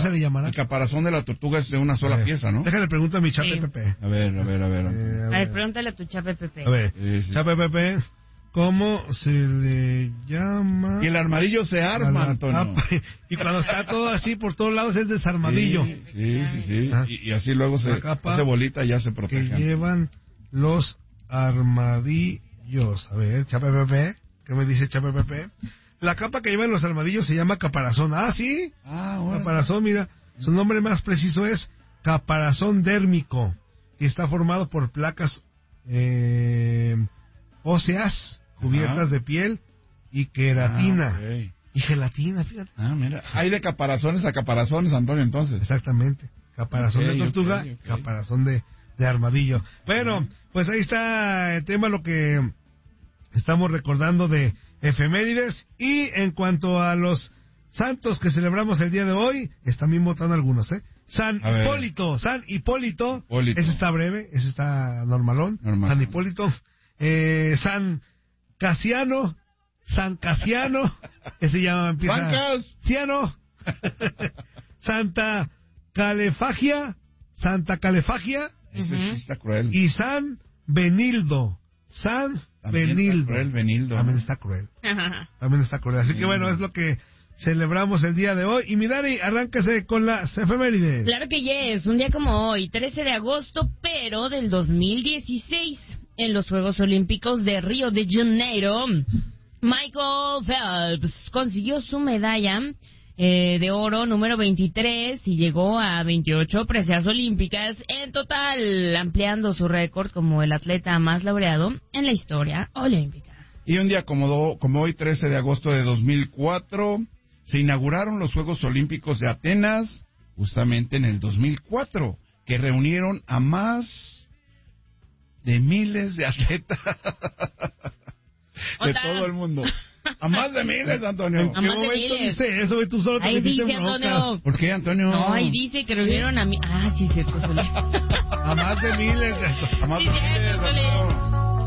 se le llamará? El caparazón de la tortuga es de una sola pieza, ¿no? Déjale preguntar a mi Chape Pepe. A ver. A ver, pregúntale a tu Chape Pepe. A ver, Sí. Chape Pepe, ¿cómo se le llama? Y el armadillo se arma, Antonio. Y cuando está todo así por todos lados es desarmadillo. Sí. Ah. Y así luego se hace bolita y ya se Que protege. llevan los armadillos. A ver, Chape Pepe, ¿qué me dice Chape Pepe? La capa que llevan los armadillos se llama caparazón. Ah, sí. Bueno. Caparazón, mira. Su nombre más preciso es caparazón dérmico. Y está formado por placas óseas cubiertas de piel y queratina. Okay. Y gelatina, fíjate. Mira. Hay de caparazones a caparazones, Antonio, entonces. Exactamente. Caparazón de tortuga, okay. caparazón de armadillo. Bueno, pues ahí está el tema, lo que estamos recordando de efemérides. Y en cuanto a los santos que celebramos el día de hoy, están bien votando algunos, San Hipólito. Ese está breve, ese está normalón. San Hipólito. San Casiano, ese llama, empieza. Ciano. Santa Calefagia. Ese sí está cruel. Y San Benildo. Benildo. También está cruel. Así que bueno, es lo que celebramos el día de hoy. Y mi Dari, arráncase con las efemérides. Claro que yes, un día como hoy, 13 de agosto, pero del 2016, en los Juegos Olímpicos de Río de Janeiro, Michael Phelps consiguió su medalla de oro número 23 y llegó a 28 preseas olímpicas en total, ampliando su récord como el atleta más laureado en la historia olímpica. Y un día como hoy, 13 de agosto de 2004, se inauguraron los Juegos Olímpicos de Atenas, justamente en el 2004, que reunieron a más de miles de atletas de todo el mundo. A más de miles, Antonio. ¿En qué momento dice eso? Y tú solo te metiste en Antonio. ¿Por qué, Antonio? No, ahí dice que reunieron a mí. Ah, sí, cierto. A más de miles. A más de miles, Antonio.